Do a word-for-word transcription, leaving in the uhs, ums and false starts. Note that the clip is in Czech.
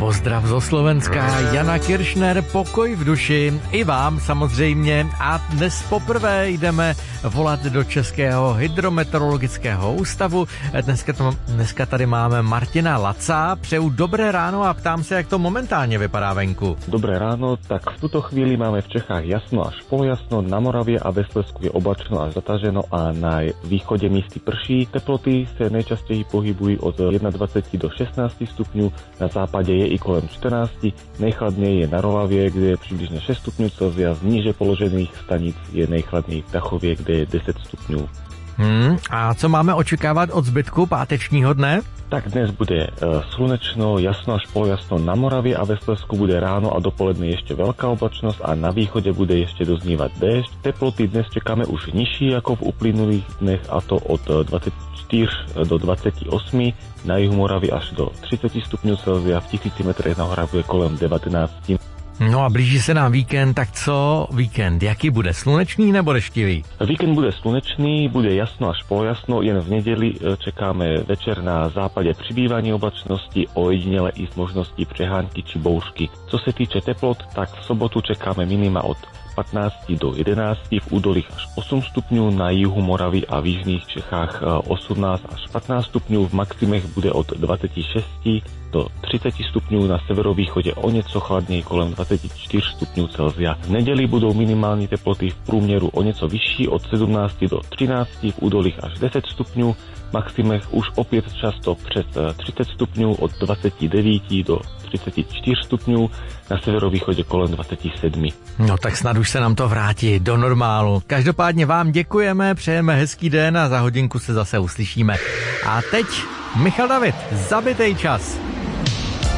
Pozdrav zo Slovenska, Jana Kiršner, pokoj v duši, i vám samozřejmě. A dnes poprvé jdeme volat do Českého hydrometeorologického ústavu. Dneska, to, dneska tady máme Martina Laca. Přeju dobré ráno a ptám se, jak to momentálně vypadá venku. Dobré ráno, tak v tuto chvíli máme v Čechách jasno až polojasno, na Moravě a ve Slezsku je oblačno až zataženo a na východě místy prší. Teploty se nejčastěji pohybují od dvacet jedna do šestnáct stupňů, na západě je i kolem čtrnáct, nejchladněji je na Rolavě, kde je přibližně šest stupňů Celsia, z níže položených stanic je nejchladněji v Tachově, kde je deset stupňů. Hmm, a co máme očekávat od zbytku pátečního dne? Tak dnes bude uh, slunečno, jasno až polojasno na Moravě a ve Slezsku bude ráno a dopoledne ještě velká oblačnost a na východě bude ještě doznívat déšť. Teploty dnes čekáme už nižší jako v uplynulých dnech, a to od dvacet čtyři do dvacet osm, na jihu Moravy až do třicet stupňů Celsia, v tisíci metrech na hora bude kolem devatenáct. No a blíží se nám víkend, tak co víkend? Jaký bude? Slunečný nebo deštivý? Víkend bude slunečný, bude jasno až polojasno, jen v neděli čekáme večer na západě přibývání oblačnosti, ojedinele i s možností přehánky či bouřky. Co se týče teplot, tak v sobotu čekáme minima od patnáct do jedenácti, v údolích až osm stupňů, na jihu Moravy a v jižních Čechách osmnáct až patnáct stupňů, v maximech bude od dvacet šest do třicet stupňů, na severovýchodě o něco chladněji kolem dvacet čtyři stupňů Celsia. V neděli budou minimální teploty v průměru o něco vyšší od sedmnáct do třinácti, v údolích až deset stupňů, v maximech už opět často přes třicet stupňů od dvacet devět do třicet čtyři stupňů, na severovýchodě kolem dvacet sedm. No tak snad už se nám to vrátí do normálu. Každopádně vám děkujeme, přejeme hezký den a za hodinku se zase uslyšíme. A teď Michal David, Zabitej čas.